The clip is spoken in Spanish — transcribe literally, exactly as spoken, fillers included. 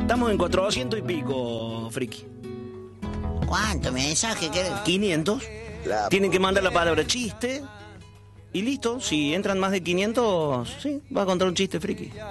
Estamos en cuatrocientos y pico, friki. ¿Cuánto mensaje? ¿Qué? quinientos. La Tienen que mandar la palabra chiste. Y listo. Si entran más de quinientos, sí, va a contar un chiste, friki.